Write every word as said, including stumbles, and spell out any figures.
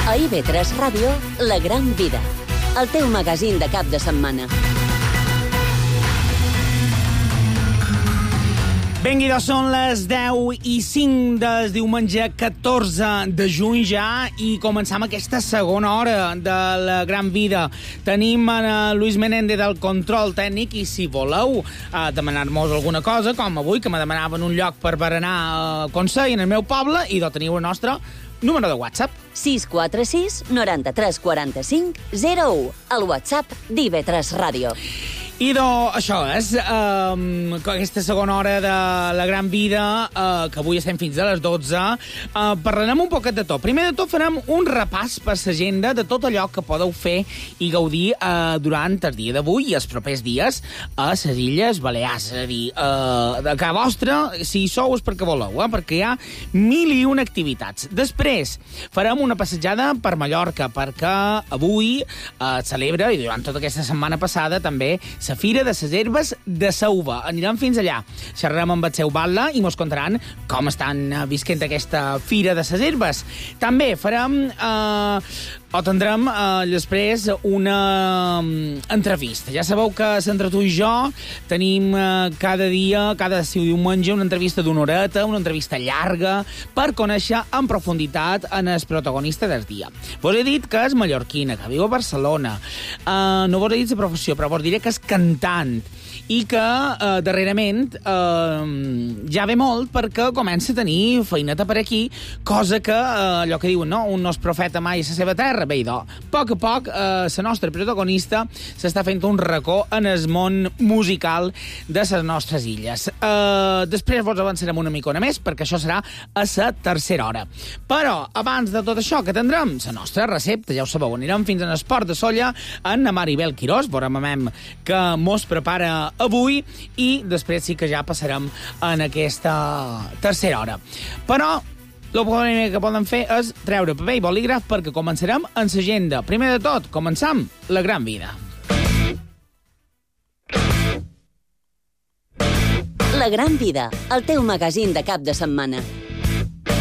A I V tres Ràdio, La Gran Vida, el teu magazín de cap de setmana. Vinga, són les deu i cinc del diumenge catorze de juny ja i començam aquesta segona hora de La Gran Vida. Tenim en Luis Menéndez del control tècnic i si voleu eh, demanar-nos alguna cosa, com avui, que me demanaven un lloc per berenar a Consell, en el meu poble, i doncs teniu el nostre número de WhatsApp. sis quatre sis, noranta-tres, quaranta-cinc, zero u, el WhatsApp d'I V tres Ràdio. I doncs això és um, aquesta segona hora de La Gran Vida, uh, que avui estem fins a les dotze. Uh, parlarem un poquet de tot. Primer de tot farem un repàs per l'agenda de tot allò que podeu fer i gaudir uh, durant el dia d'avui i els propers dies a les Illes Balears. És a dir, uh, de casa vostra, si hi sou és perquè voleu, eh? Perquè hi ha mil i una activitats. Després farem una passejada per Mallorca, perquè avui uh, celebra, i durant tota aquesta setmana passada també, la Fira de les Herbes de Sauva. Anirem fins allà. Xerrarem amb el seu batlle i mos contaran com estan visquent aquesta Fira de les Herbes. També farem... Eh, o tindrem eh, després una um, entrevista. Ja sabeu que entre tu i jo tenim eh, cada dia, cada diumenge, una entrevista d'una horeta, una entrevista llarga, per conèixer en profunditat en el protagonista del dia. Vos he dit que és mallorquina, que viu a Barcelona. Eh, no vos he dit la professió, però vos diré que és cantant i que eh, darrerament eh, ja ve molt perquè comença a tenir feineta per aquí, cosa que eh, allò que diuen, no? Un no és profeta mai a la seva terra. Bé, idò, a poc a poc eh, la nostra protagonista s'està fent un racó en el món musical de les nostres illes. Eh, després vos avançarem una micona més perquè això serà a la tercera hora. Però abans de tot això que tindrem la nostra recepta, ja ho sabeu, anirem fins a l'Esport de Solla amb la Maribel Quirós, veurem que mos prepara avui i després sí que ja passarem en aquesta tercera hora. Però el primer que poden fer és treure paper i bolígraf perquè començarem en l'agenda. Primer de tot, començam La Gran Vida. La Gran Vida, el teu magazín de cap de setmana.